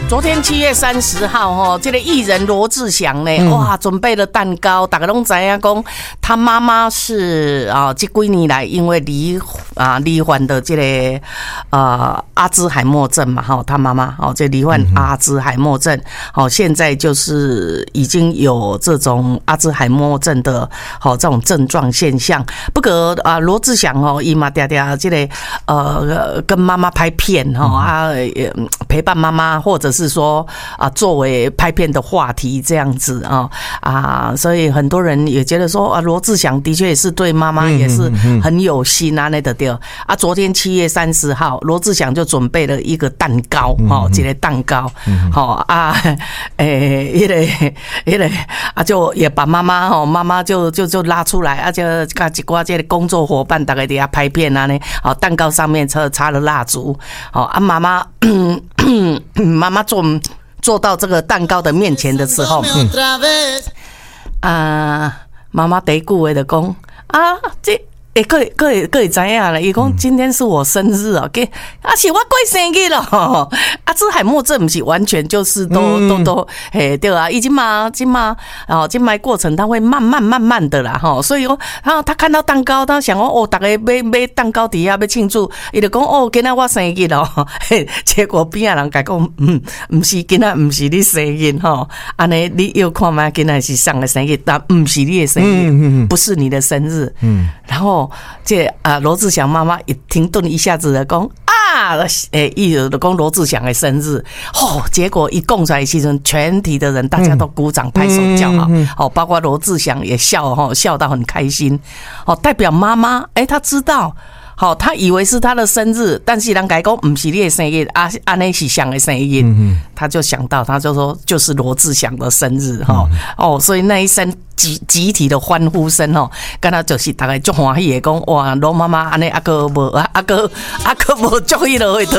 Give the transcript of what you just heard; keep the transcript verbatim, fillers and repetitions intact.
昨天七月三十号哈，这个艺人罗志祥呢，嗯、哇，准备了蛋糕，大家都知影讲，他妈妈是啊，这几年来因为罹啊罹患的这个呃阿兹海默症嘛，哈，他妈妈哦，这罹患阿兹海默症，好，现在就是已经有这种阿兹海默症的好这种症状现象。不过啊，罗志祥哦，伊嘛嗲嗲这个呃跟妈妈拍片哈啊，陪伴妈妈或者是。是说啊，作为拍片的话题这样子啊啊，所以很多人也觉得说啊，罗志祥的确也是对妈妈也是很有心啊，那个对啊。昨天七月三十号，罗志祥就准备了一个蛋糕，哈，一个蛋糕，好啊，诶，一个一个啊，就也把妈妈哈，妈妈就就就拉出来，啊，就跟一挂这个工作伙伴大概底下拍片啊呢，好，蛋糕上面插插了蜡烛，好啊，妈妈。妈妈做做到这个蛋糕的面前的时候，嗯、啊，妈妈第一句话就讲啊，这。诶，各位各位各位知影啦？伊讲今天是我生日啊，给啊是我过生日了。阿兹海默症不是完全就是都、嗯、都都诶对啊，已经嘛，今嘛哦，今嘛过程它会慢慢慢慢的啦哈，所以哦，然后他看到蛋糕，他想说哦，大家买买蛋糕底下要庆祝，伊就讲哦，今仔我生日咯，结果边啊人甲讲，嗯，不是今仔不是你生日哈，安尼你又看嘛，今仔是上个生日，但不是你的生日，嗯嗯、不是你的生日，嗯，然后。这啊，罗志祥妈妈一停顿一下子的讲啊，诶，一有的讲罗志祥的生日，哦，结果一供出来，其实全体的人大家都鼓掌拍手叫好，哦，包括罗志祥也笑哈，笑到很开心，哦，代表妈妈，诶，他知道。好，他以为是他的生日，但是人家讲不是你的生日，啊，安尼是祥的生日，嗯、他就想到，他就说就是罗志祥的生日哈、嗯，哦，所以那一声集集体的欢呼声哦，跟他就是大概就欢喜的讲哇，罗妈妈安尼阿哥无阿哥阿哥无注意了会得